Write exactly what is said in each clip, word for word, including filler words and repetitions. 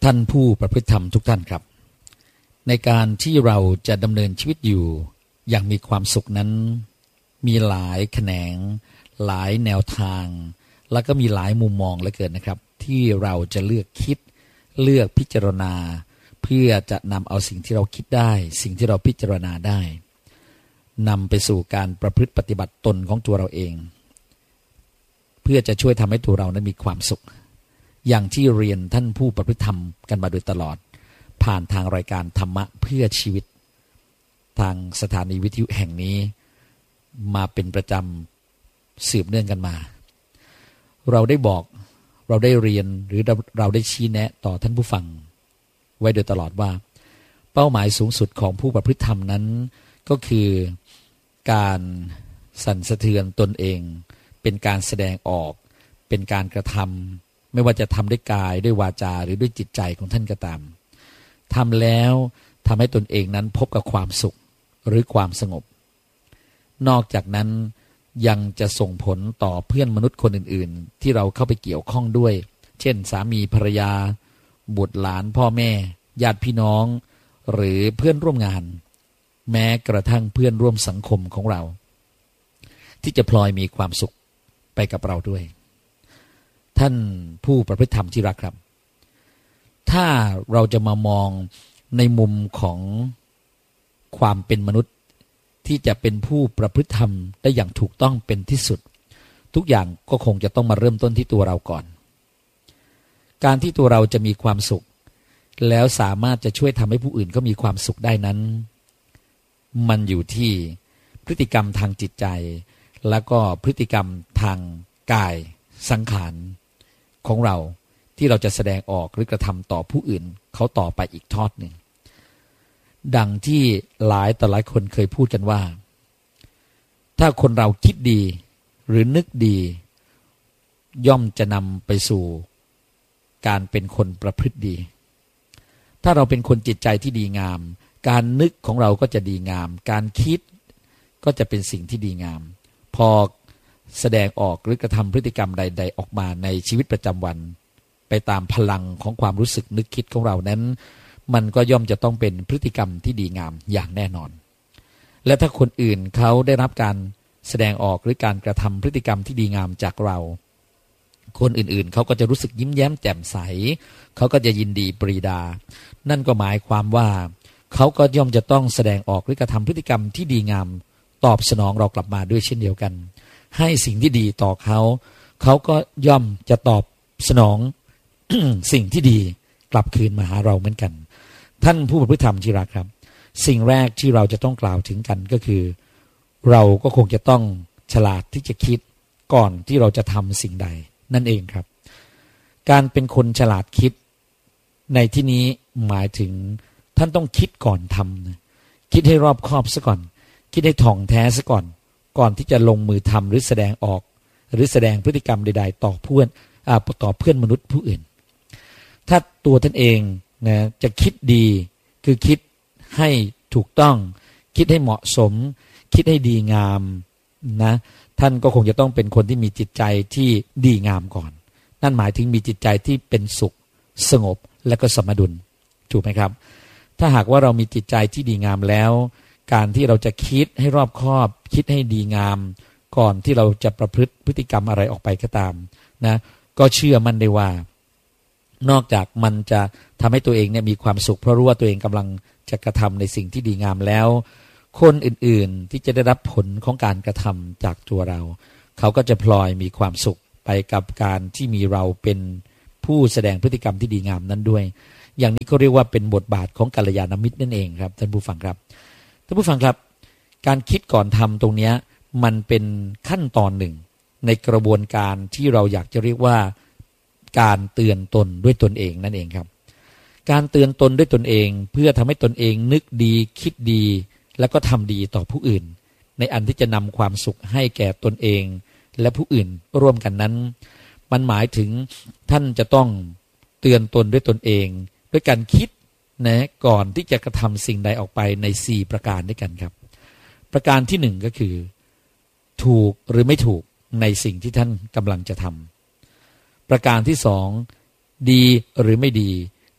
ท่านผู้ประพฤติธรรมทุกท่านครับในการที่เราจะดำเนินชีวิตอยู่อย่างมีความสุขนั้นมีหลายแขนงหลายแนวทางแล้วก็มีหลายมุมมองเหลือเกินนะครับที่เราจะเลือกคิดเลือกพิจารณาเพื่อจะนำเอาสิ่งที่เราคิดได้สิ่งที่เราพิจารณาได้นำไปสู่การประพฤติปฏิบัติตนของตัวเราเองเพื่อจะช่วยทำให้ตัวเรานั้นมีความสุขอย่างที่เรียนท่านผู้ประพฤติธรรมกันมาโดยตลอดผ่านทางรายการธรรมะเพื่อชีวิตทางสถานีวิทยุแห่งนี้มาเป็นประจำสืบเนื่องกันมาเราได้บอกเราได้เรียนหรือเราได้ชี้แนะต่อท่านผู้ฟังไว้โดยตลอดว่าเป้าหมายสูงสุดของผู้ประพฤติธรรมนั้นก็คือการสั่นสะเทือนตนเองเป็นการแสดงออกเป็นการกระทำไม่ว่าจะทำด้วยกายด้วยวาจาหรือด้วยจิตใจของท่านก็ตามทำแล้วทำให้ตนเองนั้นพบกับความสุขหรือความสงบนอกจากนั้นยังจะส่งผลต่อเพื่อนมนุษย์คนอื่นๆที่เราเข้าไปเกี่ยวข้องด้วยเช่นสามีภรรยาบุตรหลานพ่อแม่ญาติพี่น้องหรือเพื่อนร่วมงานแม้กระทั่งเพื่อนร่วมสังคมของเราที่จะพลอยมีความสุขไปกับเราด้วยท่านผู้ประพฤติธรรมที่รักครับถ้าเราจะมามองในมุมของความเป็นมนุษย์ที่จะเป็นผู้ประพฤติธรรมได้อย่างถูกต้องเป็นที่สุดทุกอย่างก็คงจะต้องมาเริ่มต้นที่ตัวเราก่อนการที่ตัวเราจะมีความสุขแล้วสามารถจะช่วยทำให้ผู้อื่นก็มีความสุขได้นั้นมันอยู่ที่พฤติกรรมทางจิตใจแล้วก็พฤติกรรมทางกายสังขารของเราที่เราจะแสดงออกหรือกระทำต่อผู้อื่นเขาต่อไปอีกทอดหนึ่งดังที่หลายต่อหลายคนเคยพูดกันว่าถ้าคนเราคิดดีหรือนึกดีย่อมจะนำไปสู่การเป็นคนประพฤติดีถ้าเราเป็นคนจิตใจที่ดีงามการนึกของเราก็จะดีงามการคิดก็จะเป็นสิ่งที่ดีงามพอแสดงออกหรือกระทำพฤติกรรมใดๆออกมาในชีวิตประจำวันไปตามพลังของความรู้สึกนึกคิดของเรานั้นมันก็ย่อมจะต้องเป็นพฤติกรรมที่ดีงามอย่างแน่นอนและถ้าคนอื่นเขาได้รับการแสดงออกหรือการกระทำพฤติกรรมที่ดีงามจากเราคนอื่นๆเขาก็จะรู้สึกยิ้มแย้มแจ่มใสเขาก็จะยินดีปรีดานั่นก็หมายความว่าเขาก็ย่อมจะต้องแสดงออกหรือกระทำพฤติกรรมที่ดีงามตอบสนองเรากลับมาด้วยเช่นเดียวกันให้สิ่งที่ดีต่อเขาเขาก็ย่อมจะตอบสนอง สิ่งที่ดีกลับคืนมาหาเราเหมือนกันท่านผู้ประพฤติธรรมที่รักครับสิ่งแรกที่เราจะต้องกล่าวถึงกันก็คือเราก็คงจะต้องฉลาดที่จะคิดก่อนที่เราจะทำสิ่งใดนั่นเองครับการเป็นคนฉลาดคิดในที่นี้หมายถึงท่านต้องคิดก่อนทำนะคิดให้รอบคอบซะก่อนคิดให้ถ่องแท้ซะก่อนก่อนที่จะลงมือทำหรือแสดงออกหรือแสดงพฤติกรรมใดๆต่อเพื่อนอ่าต่อเพื่อนมนุษย์ผู้อื่นถ้าตัวท่านเองนะจะคิดดีคือคิดให้ถูกต้องคิดให้เหมาะสมคิดให้ดีงามนะท่านก็คงจะต้องเป็นคนที่มีจิตใจที่ดีงามก่อนนั่นหมายถึงมีจิตใจที่เป็นสุขสงบและก็สมดุลถูกไหมครับถ้าหากว่าเรามีจิตใจที่ดีงามแล้วการที่เราจะคิดให้รอบคอบคิดให้ดีงามก่อนที่เราจะประพฤติพฤติกรรมอะไรออกไปก็ตามนะก็เชื่อมั่นได้ว่านอกจากมันจะทำให้ตัวเองเนี่ยมีความสุขเพราะรู้ว่าตัวเองกำลังจะกระทำในสิ่งที่ดีงามแล้วคนอื่นๆที่จะได้รับผลของการกระทำจากตัวเราเขาก็จะพลอยมีความสุขไปกับการที่มีเราเป็นผู้แสดงพฤติกรรมที่ดีงามนั้นด้วยอย่างนี้ก็เรียกว่าเป็นบทบาทของกัลยาณมิตรนั่นเองครับท่านผู้ฟังครับท่านผู้ฟังครับการคิดก่อนทำตรงนี้มันเป็นขั้นตอนหนึ่งในกระบวนการที่เราอยากจะเรียกว่าการเตือนตนด้วยตนเองนั่นเองครับการเตือนตนด้วยตนเองเพื่อทำให้ตนเองนึกดีคิดดีแล้วก็ทำดีต่อผู้อื่นในอันที่จะนำความสุขให้แก่ตนเองและผู้อื่นร่วมกันนั้นมันหมายถึงท่านจะต้องเตือนตนด้วยตนเองด้วยการคิดนะก่อนที่จะกระทำสิ่งใดออกไปในสี่ประการด้วยกันครับประการที่หนึ่งก็คือถูกหรือไม่ถูกในสิ่งที่ท่านกำลังจะทำประการที่สองดีหรือไม่ดี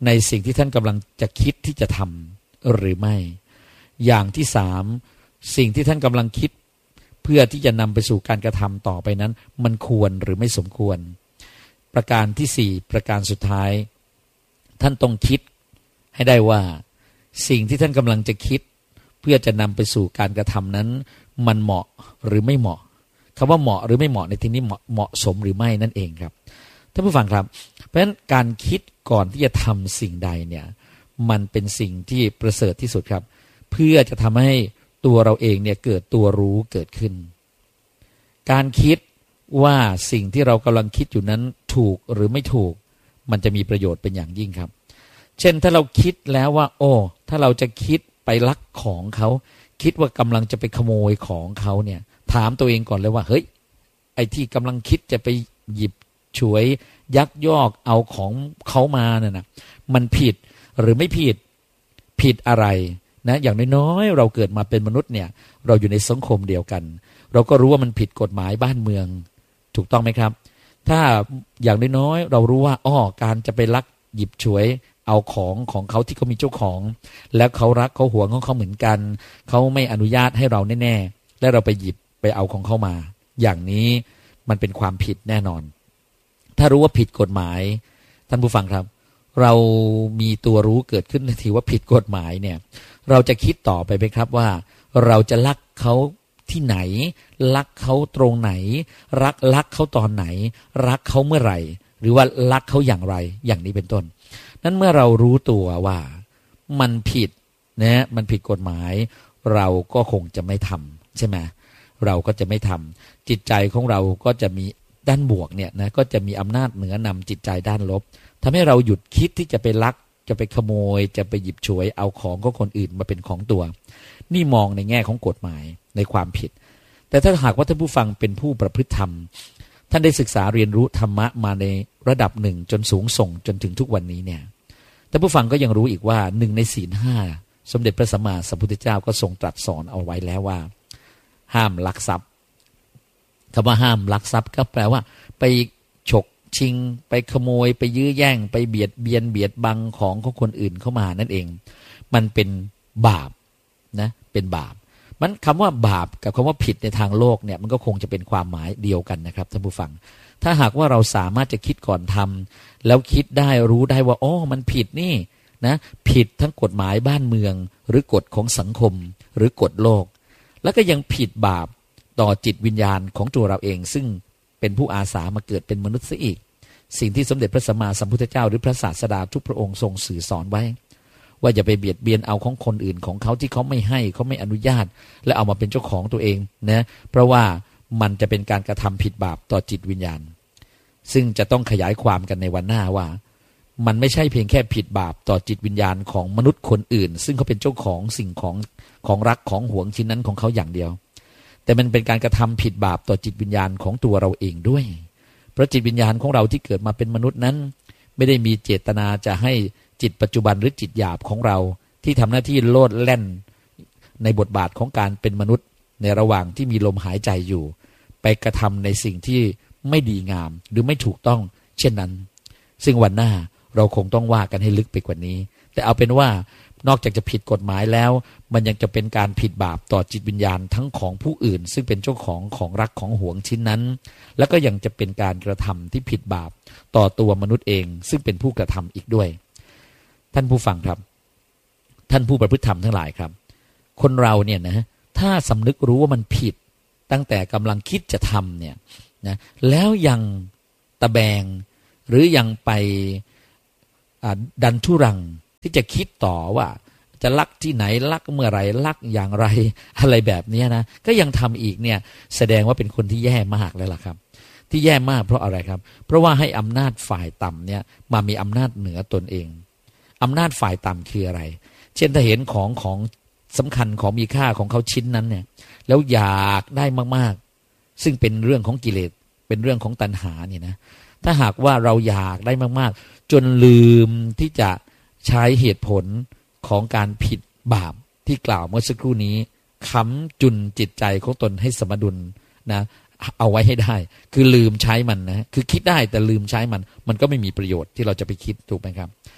ในสิ่งที่ท่านกำลังจะคิดที่จะทำหรือไม่อย่างที่สามสิ่งที่ท่านกำลังคิดเพื่อที่จะนำไปสู่การกระทำต่อไปนั้นมันควรหรือไม่สมควรประการที่สี่ประการสุดท้ายท่านต้องคิดให้ได้ว่าสิ่งที่ท่านกำลังจะคิดเพื่อจะนำไปสู่การกระทำนั้นมันเหมาะหรือไม่เหมาะคำว่าเหมาะหรือไม่เหมาะในที่นี้เหมาะเหมาะสมหรือไม่นั่นเองครับท่านผู้ฟังครับเพราะฉะนั้นการคิดก่อนที่จะทำสิ่งใดเนี่ยมันเป็นสิ่งที่ประเสริฐที่สุดครับเพื่อจะทำให้ตัวเราเองเนี่ยเกิดตัวรู้เกิดขึ้นการคิดว่าสิ่งที่เรากำลังคิดอยู่นั้นถูกหรือไม่ถูกมันจะมีประโยชน์เป็นอย่างยิ่งครับเช่นถ้าเราคิดแล้วว่าโอ้ถ้าเราจะคิดไปลักของเขาคิดว่ากำลังจะไปขโมยของเขาเนี่ยถามตัวเองก่อนเลยว่าเฮ้ยไอ้ที่กำลังคิดจะไปหยิบฉวยยักยอกเอาของเขามาเนี่ยนะมันผิดหรือไม่ผิดผิดอะไรนะอย่างน้อยๆเราเกิดมาเป็นมนุษย์เนี่ยเราอยู่ในสังคมเดียวกันเราก็รู้ว่ามันผิดกฎหมายบ้านเมืองถูกต้องไหมครับถ้าอย่างน้อยๆเรารู้ว่าอ้อการจะไปลักหยิบฉวยเอาของของเขาที่เขามีเจ้าของแล้วเขารักเขาหวงของเขาเหมือนกันเขาไม่อนุญาตให้เราแน่ๆและเราไปหยิบไปเอาของเขามาอย่างนี้มันเป็นความผิดแน่นอนถ้ารู้ว่าผิดกฎหมายท่านผู้ฟังครับเรามีตัวรู้เกิดขึ้นทันทีว่าผิดกฎหมายเนี่ยเราจะคิดต่อไปไหมครับว่าเราจะลักเขาที่ไหนรักเขาตรงไหนรักรักเขาตอนไหนรักเขาเมื่อไหร่หรือว่ารักเขาอย่างไรอย่างนี้เป็นต้นนั้นเมื่อเรารู้ตัวว่ามันผิดนะมันผิดกฎหมายเราก็คงจะไม่ทำใช่ไหมเราก็จะไม่ทำจิตใจของเราก็จะมีด้านบวกเนี่ยนะก็จะมีอำนาจเหนือนำจิตใจด้านลบทำให้เราหยุดคิดที่จะไปลักจะไปขโมยจะไปหยิบฉวยเอาของของคนอื่นมาเป็นของตัวนี่มองในแง่ของกฎหมายในความผิดแต่ถ้าหากว่าท่านผู้ฟังเป็นผู้ประพฤติธรรมท่านได้ศึกษาเรียนรู้ธรรมะมาในระดับหนึ่งจนสูงส่งจนถึงทุกวันนี้เนี่ยท่านผู้ฟังก็ยังรู้อีกว่าหนึ่งในศีลห้าสมเด็จพระสัมมาสัมพุทธเจ้าก็ทรงตรัสสอนเอาไว้แล้วว่าห้ามลักทรัพย์คำว่าห้ามลักทรัพย์ก็แปลว่าไปฉกชิงไปขโมยไปยื้อแย่งไปเบียดเบียนเบียดบังของของคนอื่นเข้ามานั่นเองมันเป็นบาปนะเป็นบาปมันคำว่าบาปกับคำว่าผิดในทางโลกเนี่ยมันก็คงจะเป็นความหมายเดียวกันนะครับท่านผู้ฟังถ้าหากว่าเราสามารถจะคิดก่อนทำแล้วคิดได้รู้ได้ว่าอ๋อมันผิดนี่นะผิดทั้งกฎหมายบ้านเมืองหรือกฎของสังคมหรือกฎโลกแล้วก็ยังผิดบาปต่อจิตวิญญาณของตัวเราเองซึ่งเป็นผู้อาสามาเกิดเป็นมนุษย์ซะอีกสิ่งที่สมเด็จพระสัมมาสัมพุทธเจ้าหรือพระศาสดาทุกพระองค์ทรงสื่อสอนไว้ว่าอย่าไปเบียดเบียนเอาของคนอื่นของเขาที่เขาไม่ให้เขาไม่อนุญาตและเอามาเป็นเจ้าของตัวเองนะเพราะว่ามันจะเป็นการกระทำผิดบาปต่อจิตวิญญาณซึ่งจะต้องขยายความกันในวันหน้าว่ามันไม่ใช่เพียงแค่ผิดบาปต่อจิตวิญญาณของมนุษย์คนอื่นซึ่งเขาเป็นเจ้าของสิ่งของของรักของหวงชิ้นนั้นของเขาอย่างเดียวแต่มันเป็นการกระทำผิดบาปต่อจิตวิญญาณของตัวเราเองด้วยเพราะจิตวิญญาณของเราที่เกิดมาเป็นมนุษย์นั้นไม่ได้มีเจตนาจะให้จิตปัจจุบันหรือจิตหยาบของเราที่ทำหน้าที่โลดแล่นในบทบาทของการเป็นมนุษย์ในระหว่างที่มีลมหายใจอยู่ไปกระทำในสิ่งที่ไม่ดีงามหรือไม่ถูกต้องเช่นนั้นซึ่งวันหน้าเราคงต้องว่ากันให้ลึกไปกว่านี้แต่เอาเป็นว่านอกจากจะผิดกฎหมายแล้วมันยังจะเป็นการผิดบาปต่อจิตวิญญาณทั้งของผู้อื่นซึ่งเป็นเจ้าของของรักของหวงชิ้นนั้นแล้วก็ยังจะเป็นการกระทำที่ผิดบาปต่อตัวมนุษย์เองซึ่งเป็นผู้กระทำอีกด้วยท่านผู้ฟังครับท่านผู้ประพฤติธรรมทั้งหลายครับคนเราเนี่ยนะถ้าสำนึกรู้ว่ามันผิดตั้งแต่กำลังคิดจะทำเนี่ยนะแล้วยังตะแบงหรือยังไปดันทุรังที่จะคิดต่อว่าจะลักที่ไหนลักเมื่อไรลักอย่างไรอะไรแบบนี้นะก็ยังทำอีกเนี่ยแสดงว่าเป็นคนที่แย่มากเลยล่ะครับที่แย่มากเพราะอะไรครับเพราะว่าให้อำนาจฝ่ายต่ำเนี่ยมามีอำนาจเหนือตนเองอำนาจฝ่ายต่ำคืออะไรเช่นถ้าเห็นของของสำคัญของมีค่าของเขาชิ้นนั้นเนี่ยแล้วอยากได้มากๆซึ่งเป็นเรื่องของกิเลสเป็นเรื่องของตัณหาเนี่ยนะถ้าหากว่าเราอยากได้มากๆจนลืมที่จะใช้เหตุผลของการผิดบาปที่กล่าวเมื่อสักครู่นี้ค้ำจุนจิตใจของตนให้สมดุลนะเอาไว้ให้ได้คือลืมใช้มันนะคือคิดได้แต่ลืมใช้มันมันก็ไม่มีประโยชน์ที่เราจะไปคิดถูกไหมครับเพ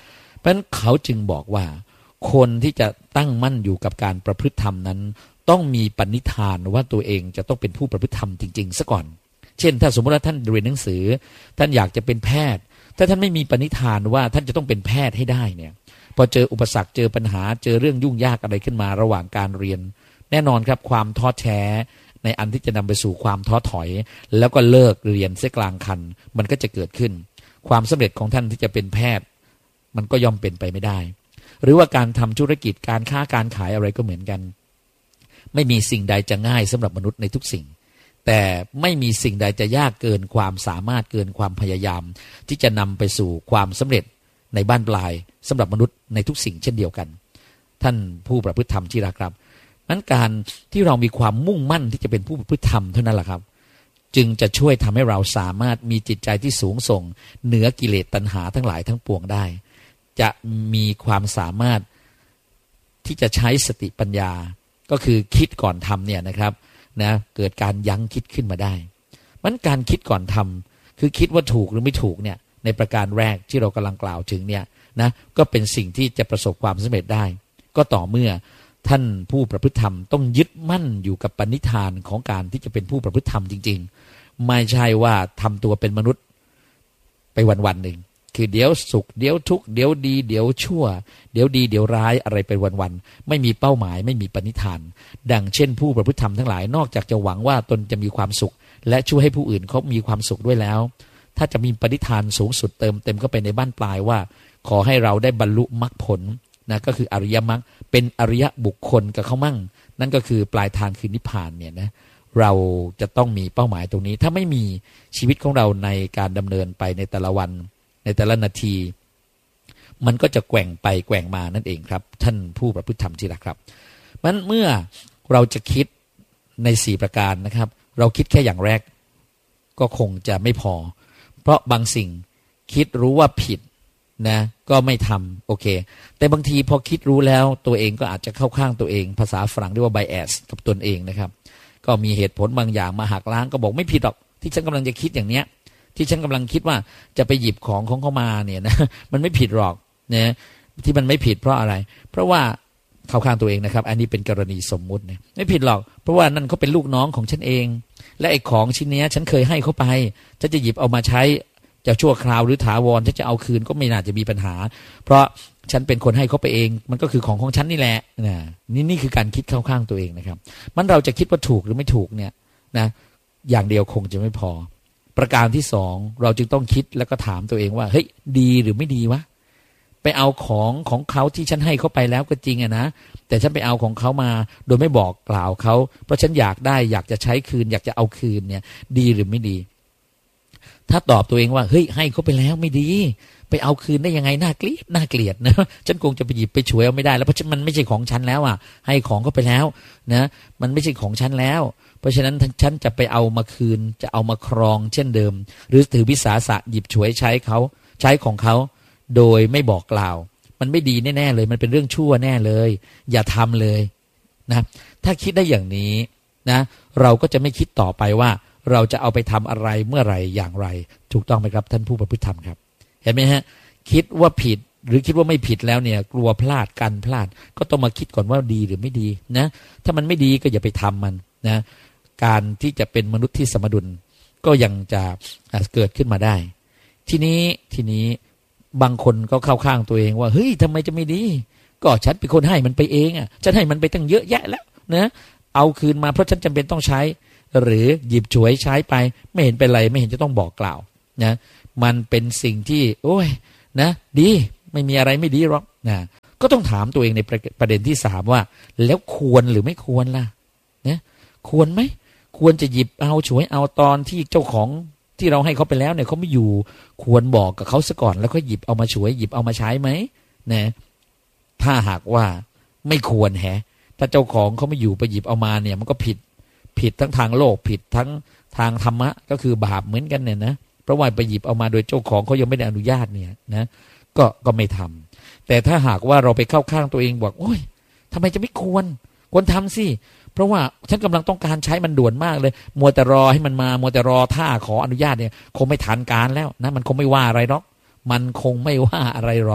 เพราะฉะนั้นเขาจึงบอกว่าคนที่จะตั้งมั่นอยู่กับการประพฤติธรรมนั้นต้องมีปณิธานว่าตัวเองจะต้องเป็นผู้ประพฤติธรรมจริงๆซะก่อนเช่นถ้าสมมติว่าท่านเรียนหนังสือท่านอยากจะเป็นแพทย์ถ้าท่านไม่มีปณิธานว่าท่านจะต้องเป็นแพทย์ให้ได้เนี่ยพอเจออุปสรรคเจอปัญหาเจอเรื่องยุ่งยากอะไรขึ้นมาระหว่างการเรียนแน่นอนครับความท้อแท้ในอันที่จะนำไปสู่ความท้อถอยแล้วก็เลิกเรียนเสียกลางคันมันก็จะเกิดขึ้นความสำเร็จของท่านที่จะเป็นแพทย์มันก็ย่อมเป็นไปไม่ได้หรือว่าการทำธุรกิจการค้าการขายอะไรก็เหมือนกันไม่มีสิ่งใดจะง่ายสำหรับมนุษย์ในทุกสิ่งแต่ไม่มีสิ่งใดจะยากเกินความสามารถเกินความพยายามที่จะนำไปสู่ความสำเร็จในบ้านปลายสำหรับมนุษย์ในทุกสิ่งเช่นเดียวกันท่านผู้ประพฤติธรรมที่รักครับนั้นการที่เรามีความมุ่งมั่นที่จะเป็นผู้ประพฤติธรรมเท่านั้นแหละครับจึงจะช่วยทำให้เราสามารถมีจิตใจที่สูงส่งเหนือกิเลสตัณหาทั้งหลายทั้งปวงได้จะมีความสามารถที่จะใช้สติปัญญาก็คือคิดก่อนทำเนี่ยนะครับนะเกิดการยั้งคิดขึ้นมาได้มันการคิดก่อนทำคือคิดว่าถูกหรือไม่ถูกเนี่ยในประการแรกที่เรากำลังกล่าวถึงเนี่ยนะก็เป็นสิ่งที่จะประสบความสำเร็จได้ก็ต่อเมื่อท่านผู้ประพฤติธรรมต้องยึดมั่นอยู่กับปณิธานของการที่จะเป็นผู้ประพฤติธรรมจริงๆไม่ใช่ว่าทำตัวเป็นมนุษย์ไปวันๆหนึ่งคือเดี๋ยวสุขเดี๋ยวทุกข์เดี๋ยวดีเดี๋ยวชั่วเดี๋ยวดีเดี๋ยวร้ายอะไรไปวันๆไม่มีเป้าหมายไม่มีปณิธานดังเช่นผู้ประพฤติธรรมทั้งหลายนอกจากจะหวังว่าตนจะมีความสุขและช่วยให้ผู้อื่นเขามีความสุขด้วยแล้วถ้าจะมีปณิธานสูงสุดเติมเต็มเข้าไปในบ้านปลายว่าขอให้เราได้บรรลุมรรคผลนะก็คืออริยมรรคเป็นอริยบุคคลกับเขามั่งนั่นก็คือปลายทางคือนิพพานเนี่ยนะเราจะต้องมีเป้าหมายตรงนี้ถ้าไม่มีชีวิตของเราในการดำเนินไปในแต่ละวันในแต่ละนาทีมันก็จะแกว่งไปแกว่งมานั่นเองครับท่านผู้ประพฤติธรรมที่รักครับมันเมื่อเราจะคิดในสี่ประการนะครับเราคิดแค่อย่างแรกก็คงจะไม่พอเพราะบางสิ่งคิดรู้ว่าผิดนะก็ไม่ทำโอเคแต่บางทีพอคิดรู้แล้วตัวเองก็อาจจะเข้าข้างตัวเองภาษาฝรั่งเรียกว่า bias กับตนเองนะครับก็มีเหตุผลบางอย่างมาหักล้างก็บอกไม่ผิดหรอกที่ฉันกำลังจะคิดอย่างเนี้ยที่ฉันกำลังคิดว่าจะไปหยิบของของเขามาเนี่ยนะมันไม่ผิดหรอกนะที่มันไม่ผิดเพราะอะไรเพราะว่าเข้าข้างตัวเองนะครับอันนี้เป็นกรณีสมมุติเนี่ยไม่ผิดหรอกเพราะว่านั่นเขาเป็นลูกน้องของฉันเองและไอ้ของชิ้นนี้ฉันเคยให้เขาไปฉันจะหยิบเอามาใช้จะชั่วคราวหรือถาวรฉันจะเอาคืนก็ไม่น่าจะมีปัญหาเพราะฉันเป็นคนให้เขาไปเองมันก็คือของของฉันนี่แหละนะนี่นี่คือการคิดเข้าข้างตัวเองนะครับมันเราจะคิดว่าถูกหรือไม่ถูกเนี่ยนะอย่างเดียวคงจะไม่พอประการที่สองเราจึงต้องคิดแล้วก็ถามตัวเองว่าเฮ้ยดีหรือไม่ดีวะไปเอาของของเขาที่ฉันให้เขาไปแล้วก็จริงอะนะแต่ฉันไปเอาของเขามาโดยไม่บอกกล่าวเขาเพราะฉันอยากได้อยากจะใช้คืนอยากจะเอาคืนเนี่ยดีหรือไม่ดีถ้าตอบตัวเองว่าเฮ้ยให้เขาไปแล้วไม่ดีไปเอาคืนได้ยังไงน่าเกลียดน่าเกลียดนะฉันคงจะไปหยิบไปฉวยเอาไม่ได้แล้วเพราะมันไม่ใช่ของฉันแล้วอ่ะให้ของเขาไปแล้วนะมันไม่ใช่ของฉันแล้วเพราะฉะนั้นฉันจะไปเอามาคืนจะเอามาครองเช่นเดิมหรือถือวิสาสะหยิบฉวยใช้เขาใช้ของเขาโดยไม่บอกกล่าวมันไม่ดีแน่ๆเลยมันเป็นเรื่องชั่วแน่เลยอย่าทำเลยนะถ้าคิดได้อย่างนี้นะเราก็จะไม่คิดต่อไปว่าเราจะเอาไปทำอะไรเมื่อไรอย่างไรถูกต้องไหมครับท่านผู้ประพฤติธรรมครับเห็นไหมฮะคิดว่าผิดหรือคิดว่าไม่ผิดแล้วเนี่ยกลัวพลาดกันพลาดก็ต้องมาคิดก่อนว่าดีหรือไม่ดีนะถ้ามันไม่ดีก็อย่าไปทำมันนะการที่จะเป็นมนุษย์ที่สมดุลก็ยังจะเกิดขึ้นมาได้ทีนี้ทีนี้บางคนก็เข้าข้างตัวเองว่าเฮ้ยทำไมจะไม่ดีก็ฉันเป็นคนให้มันไปเองอ่ะฉันให้มันไปตั้งเยอะแยะแล้วนะเอาคืนมาเพราะฉันจำเป็นต้องใช้หรือหยิบฉวยใช้ไปไม่เห็นเป็นไรไม่เห็นจะต้องบอกกล่าวนะมันเป็นสิ่งที่โอ้ยนะดีไม่มีอะไรไม่ดีหรอกนะก็ต้องถามตัวเองในประเด็นที่สามว่าแล้วควรหรือไม่ควรล่ะนะควรไหมควรจะหยิบเอาฉวยเอาตอนที่เจ้าของที่เราให้เขาไปแล้วเนี่ยเขาไม่อยู่ควรบอกกับเขาซะก่อนแล้วก็หยิบเอามาฉวยหยิบเอามาใช้ไหมนะถ้าหากว่าไม่ควรแฮะถ้าเจ้าของเขาไม่อยู่ไปหยิบเอามาเนี่ยมันก็ผิดผิดทั้งทางโลกผิดทั้งทางธรรมะก็คือบาปเหมือนกันเนี่ยนะเพราะว่าไปหยิบเอามาโดยเจ้าของเขายังไม่ได้อนุญาตเนี่ยนะก็ก็ไม่ทำแต่ถ้าหากว่าเราไปเข้าข้างตัวเองบอกโอ้ยทำไมจะไม่ควรควรทำสิเพราะว่าฉันกำลังต้องการใช้มันด่วนมากเลยมัวแต่รอให้มันมามัวแต่รอท่าขออนุญาตเนี่ยคงไม่ทันการแล้วนะมันคงไม่ว่าอะไรหรอกมันคงไม่ว่าอะไรหรอก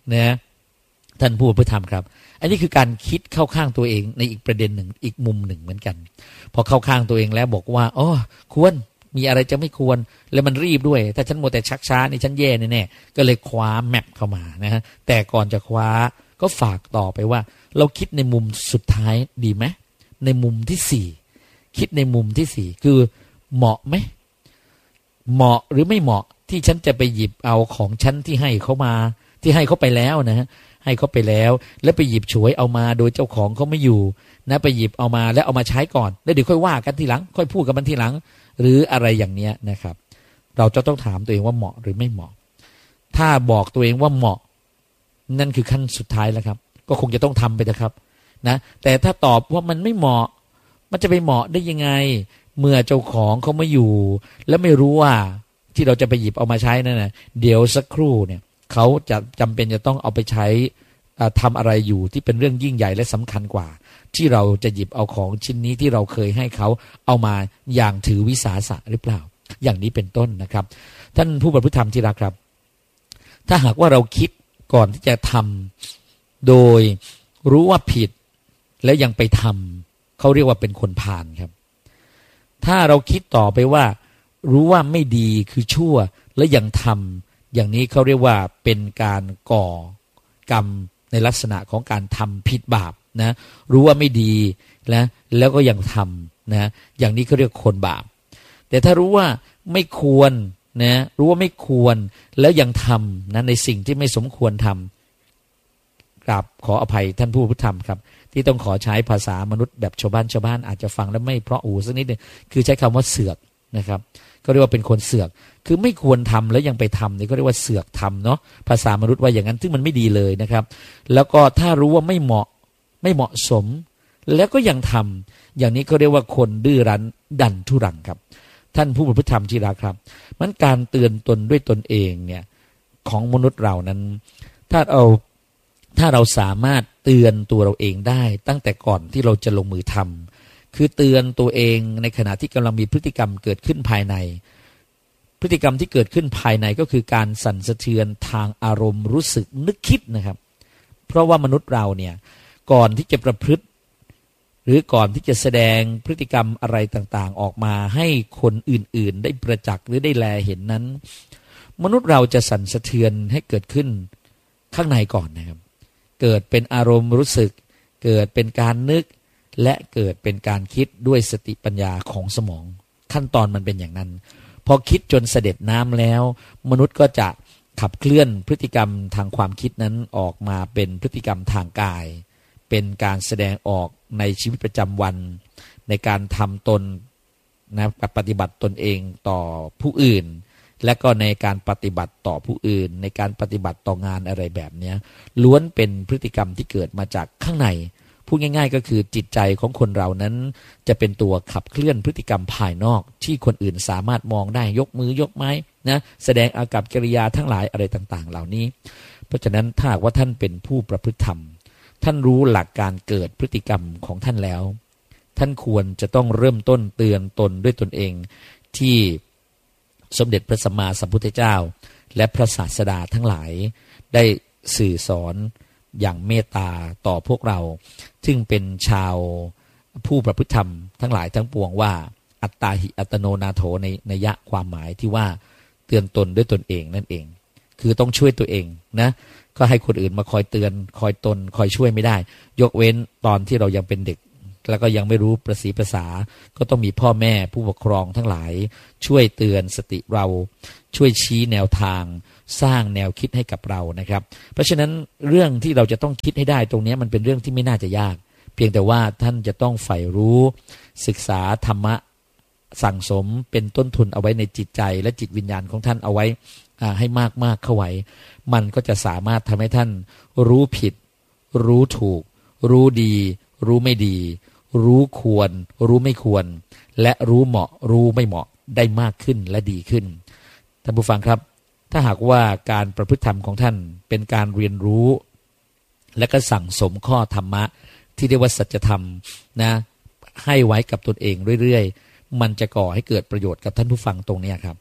นะท่านผู้ประพฤติธรรมครับอันนี้คือการคิดเข้าข้างตัวเองในอีกประเด็นหนึ่งอีกมุมหนึ่งเหมือนกันพอเข้าข้างตัวเองแล้วบอกว่าอ๋อควรมีอะไรจะไม่ควรแล้วมันรีบด้วยถ้าฉันมัวแต่ชักช้านี่ฉันแย่แน่ๆก็เลยคว้าแมปเข้ามานะฮะแต่ก่อนจะคว้าก็ฝากต่อไปว่าเราคิดในมุมสุดท้ายดีไหมในมุมที่สี่คิดในมุมที่สี่คือเหมาะไหมเหมาะหรือไม่เหมาะที่ฉันจะไปหยิบเอาของฉันที่ให้เขามาที่ให้เขาไปแล้วนะฮะให้เขาไปแล้วแล้วไปหยิบฉวยเอามาโดยเจ้าของเขาไม่อยู่นะไปหยิบเอามาแล้วเอามาใช้ก่อนแล้วเดี๋ยวค่อยว่ากันทีหลังค่อยพูดกันมันทีหลังหรืออะไรอย่างเนี้ยนะครับเราจะต้องถามตัวเองว่าเหมาะหรือไม่เหมาะถ้าบอกตัวเองว่าเหมาะนั่นคือขั้นสุดท้ายแล้วครับก็คงจะต้องทำไปนะครับนะแต่ถ้าตอบว่ามันไม่เหมาะมันจะไปเหมาะได้ยังไงเมื่อเจ้าของเขาไม่อยู่แล้วไม่รู้ว่าที่เราจะไปหยิบเอามาใช้นั่นนะเดี๋ยวสักครู่เนี่ยเขาจะจำเป็นจะต้องเอาไปใช้ทำอะไรอยู่ที่เป็นเรื่องยิ่งใหญ่และสำคัญกว่าที่เราจะหยิบเอาของชิ้นนี้ที่เราเคยให้เขาเอามาอย่างถือวิสาสะหรือเปล่าอย่างนี้เป็นต้นนะครับท่านผู้ประพฤติธรรมที่รักครับถ้าหากว่าเราคิดก่อนที่จะทำโดยรู้ว่าผิดแล้วยังไปทำเขาเรียกว่าเป็นคนพาลครับถ้าเราคิดต่อไปว่ารู้ว่าไม่ดีคือชั่วและยังทำอย่างนี้เขาเรียกว่าเป็นการก่อกรรมในลักษณะของการทำผิดบาปนะรู้ว่าไม่ดีนะแล้วก็ยังทำนะอย่างนี้เขาเรียกคนบาปแต่ถ้ารู้ว่าไม่ควรนะรู้ว่าไม่ควรแล้วยังทำนะในสิ่งที่ไม่สมควรทำกราบขออภัยท่านผู้ประพฤติธรรมครับที่ต้องขอใช้ภาษามนุษย์แบบชาวบ้านชาวบ้านอาจจะฟังแล้วไม่เพราะหูสักนิดนึงคือใช้คำว่าเสือกนะครับก็เรียกว่าเป็นคนเสือกคือไม่ควรทำแล้วยังไปทำนี่ก็เรียกว่าเสือกทำเนาะภาษามนุษย์ว่าอย่างนั้นซึ่งมันไม่ดีเลยนะครับแล้วก็ถ้ารู้ว่าไม่เหมาะไม่เหมาะสมแล้วก็ยังทำอย่างนี้ก็เรียกว่าคนดื้อรั้นดันทุรังครับท่านผู้ประพฤติธรรมที่รักครับมันการเตือนตนด้วยตนเองเนี่ยของมนุษย์เรานั้นถ้าเอาถ้าเราสามารถเตือนตัวเราเองได้ตั้งแต่ก่อนที่เราจะลงมือทำคือเตือนตัวเองในขณะที่กำลังมีพฤติกรรมเกิดขึ้นภายในพฤติกรรมที่เกิดขึ้นภายในก็คือการสั่นสะเทือนทางอารมณ์รู้สึกนึกคิดนะครับเพราะว่ามนุษย์เราเนี่ยก่อนที่จะประพฤติหรือก่อนที่จะแสดงพฤติกรรมอะไรต่างๆออกมาให้คนอื่นๆได้ประจักษ์หรือได้แลเห็นนั้นมนุษย์เราจะสั่นสะเทือนให้เกิดขึ้นข้างในก่อนนะครับเกิดเป็นอารมณ์รู้สึกเกิดเป็นการนึกและเกิดเป็นการคิดด้วยสติปัญญาของสมองขั้นตอนมันเป็นอย่างนั้นพอคิดจนเสด็จน้ำแล้วมนุษย์ก็จะขับเคลื่อนพฤติกรรมทางความคิดนั้นออกมาเป็นพฤติกรรมทางกายเป็นการแสดงออกในชีวิตประจำวันในการทำตนนะปฏิบัติตนเองต่อผู้อื่นและก็ในการปฏิบัติต่อผู้อื่นในการปฏิบัติต่องานอะไรแบบนี้ล้วนเป็นพฤติกรรมที่เกิดมาจากข้างในพูดง่ายๆก็คือจิตใจของคนเรานั้นจะเป็นตัวขับเคลื่อนพฤติกรรมภายนอกที่คนอื่นสามารถมองได้ยกมือยกไม้นะแสดงอากัปกิริยาทั้งหลายอะไรต่างๆเหล่านี้เพราะฉะนั้นถ้าว่าท่านเป็นผู้ประพฤติธรรมท่านรู้หลักการเกิดพฤติกรรมของท่านแล้วท่านควรจะต้องเริ่มต้นเตือนตนด้วยตนเองที่สมเด็จพระสัมมาสัมพุทธเจ้าและพระศาสดาทั้งหลายได้สื่อสอนอย่างเมตตาต่อพวกเราซึ่งเป็นชาวผู้ประพฤติธรรมทั้งหลายทั้งปวงว่าอัตตาหิอัตโนนาโถในนัยยะความหมายที่ว่าเตือนตนด้วยตนเองนั่นเองคือต้องช่วยตัวเองนะก็ให้คนอื่นมาคอยเตือนคอยตนคอยช่วยไม่ได้ยกเว้นตอนที่เรายังเป็นเด็กแล้วก็ยังไม่รู้ประสีภาษาก็ต้องมีพ่อแม่ผู้ปกครองทั้งหลายช่วยเตือนสติเราช่วยชี้แนวทางสร้างแนวคิดให้กับเรานะครับเพราะฉะนั้นเรื่องที่เราจะต้องคิดให้ได้ตรงนี้มันเป็นเรื่องที่ไม่น่าจะยากเพียงแต่ว่าท่านจะต้องใฝ่รู้ศึกษาธรรมะสั่งสมเป็นต้นทุนเอาไว้ในจิตใจและจิตวิญญาณของท่านเอาไว้ให้มากๆเข้าไว้มันก็จะสามารถทำให้ท่านรู้ผิดรู้ถูกรู้ดีรู้ไม่ดีรู้ควรรู้ไม่ควรและรู้เหมาะรู้ไม่เหมาะได้มากขึ้นและดีขึ้นท่านผู้ฟังครับถ้าหากว่าการประพฤติธรรมของท่านเป็นการเรียนรู้และก็สั่งสมข้อธรรมะที่เรียกว่าสัจธรรมนะให้ไว้กับตนเองเรื่อยๆมันจะก่อให้เกิดประโยชน์กับท่านผู้ฟังตรงนี้ครับ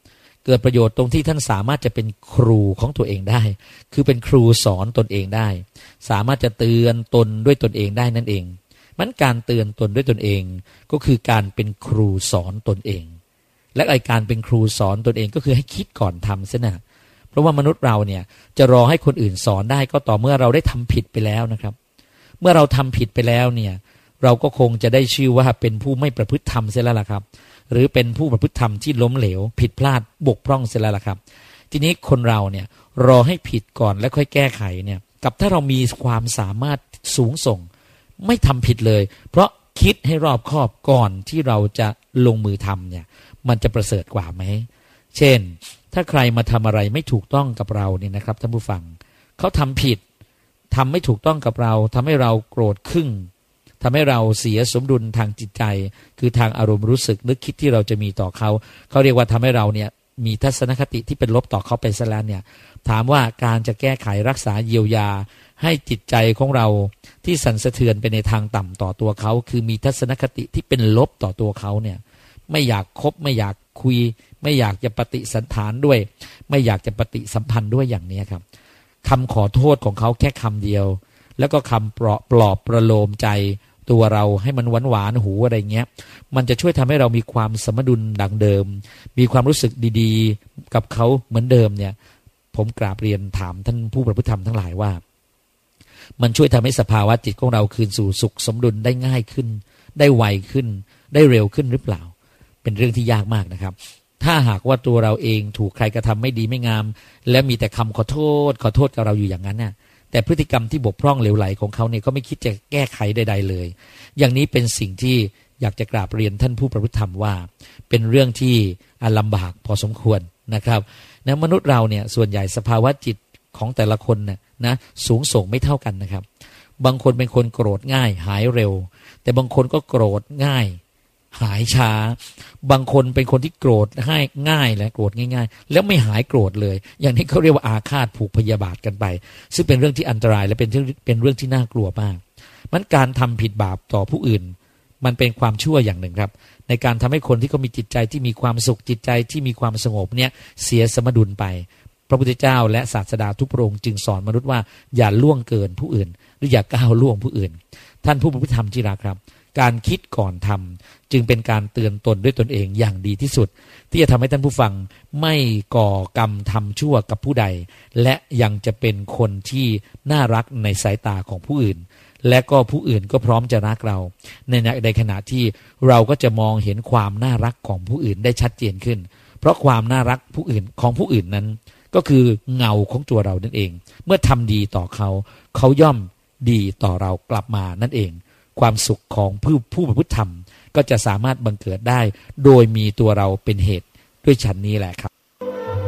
เกิดประโยชน์ตรงที่ท่านสามารถจะเป็นครูของตัวเองได้คือเป็นครูสอนตนเองได้สามารถจะเตือนตนด้วยตนเองได้นั่นเองมันการเตือนตนด้วยตนเองก็คือการเป็นครูสอนตนเองและไอการเป็นครูสอนตนเองก็คือให้คิดก่อนทำซะนะเพราะว่ามนุษย์เราเนี่ยจะรอให้คนอื่นสอนได้ก็ต่อเมื่อเราได้ทำผิดไปแล้วนะครับเมื่อเราทำผิดไปแล้วเนี่ยเราก็คงจะได้ชื่อว่าเป็นผู้ไม่ประพฤติธรรมเสียแล้วล่ะครับหรือเป็นผู้ประพฤติธรรมที่ล้มเหลวผิดพลาดบกพร่องเสียแล้วล่ะครับทีนี้คนเราเนี่ยรอให้ผิดก่อนแล้วค่อยแก้ไขเนี่ยกับถ้าเรามีความสามารถสูงส่งไม่ทำผิดเลยเพราะคิดให้รอบคอบก่อนที่เราจะลงมือทำเนี่ยมันจะประเสริฐกว่าไหมเช่นถ้าใครมาทำอะไรไม่ถูกต้องกับเราเนี่ยนะครับท่านผู้ฟังเขาทำผิดทำไม่ถูกต้องกับเราทำให้เราโกรธขึ้นทำให้เราเสียสมดุลทางจิตใจคือทางอารมณ์รู้สึกนึกคิดที่เราจะมีต่อเขาเขาเรียกว่าทำให้เราเนี่ยมีทัศนคติที่เป็นลบต่อเขาไปซะแล้วเนี่ยถามว่าการจะแก้ไขรักษาเยียวยาให้จิตใจของเราที่สั่นสะเทือนไปในทางต่ำต่อตัวเขาคือมีทัศนคติที่เป็นลบต่อตัวเขาเนี่ยไม่อยากคบไม่อยากคุยไม่อยากจะปฏิสันถานด้วยไม่อยากจะปฏิสัมพันธ์ด้วยอย่างนี้ครับคำขอโทษของเขาแค่คำเดียวแล้วก็คำปลอบปลอบประโลมใจตัวเราให้มันหวานหวานหูอะไรเงี้ยมันจะช่วยทำให้เรามีความสมดุลดังเดิมมีความรู้สึกดีๆกับเขาเหมือนเดิมเนี่ยผมกราบเรียนถามท่านผู้ประพฤติธรรมทั้งหลายว่ามันช่วยทำให้สภาวะจิตของเราคืนสู่สุขสมดุลได้ง่ายขึ้นได้ไวขึ้นได้เร็วขึ้นหรือเปล่าเป็นเรื่องที่ยากมากนะครับถ้าหากว่าตัวเราเองถูกใครกระทำไม่ดีไม่งามและมีแต่คำขอโทษขอโทษกับเราอยู่อย่างนั้นน่ะแต่พฤติกรรมที่บกพร่องเหลวไหลของเขาเนี่ยก็ไม่คิดจะแก้ไขใดๆเลยอย่างนี้เป็นสิ่งที่อยากจะกราบเรียนท่านผู้ประพฤติธรรมว่าเป็นเรื่องที่ลำบากพอสมควรนะครับนะมนุษย์เราเนี่ยส่วนใหญ่สภาวะจิตของแต่ละคนนะนะสูงส่งไม่เท่ากันนะครับบางคนเป็นคนโกรธง่ายหายเร็วแต่บางคนก็โกรธง่ายหายช้าบางคนเป็นคนที่โกรธให้ง่ายและโกรธง่ายๆแล้วไม่หายโกรธเลยอย่างนี้เขาเรียกว่าอาฆาตผูกพยาบาทกันไปซึ่งเป็นเรื่องที่อันตรายและเป็นเป็นเรื่องที่น่ากลัวมากมันการทำผิดบาปต่อผู้อื่นมันเป็นความชั่วอย่างหนึ่งครับในการทำให้คนที่เขามีจิตใจที่มีความสุขจิตใจที่มีความสงบเนี่ยเสียสมดุลไปพระพุทธเจ้าและศาสดาทุกพระองค์จึงสอนมนุษย์ว่าอย่าล่วงเกินผู้อื่นหรืออย่าก้าวล่วงผู้อื่นท่านผู้ประพฤติธรรมที่รักครับการคิดก่อนทำจึงเป็นการเตือนตนด้วยตนเองอย่างดีที่สุดที่จะทำให้ท่านผู้ฟังไม่ก่อกรรมทำชั่วกับผู้ใดและยังจะเป็นคนที่น่ารักในสายตาของผู้อื่นและก็ผู้อื่นก็พร้อมจะรักเราในในขณะที่เราก็จะมองเห็นความน่ารักของผู้อื่นได้ชัดเจนขึ้นเพราะความน่ารักผู้อื่นของผู้อื่นนั้นก็คือเงาของตัวเรานั่นเองเมื่อทำดีต่อเขาเขาย่อมดีต่อเรากลับมานั่นเองความสุขของผู้ผู้ประพฤติธรรมก็จะสามารถบังเกิดได้โดยมีตัวเราเป็นเหตุด้วยฉันนี้แหละครับ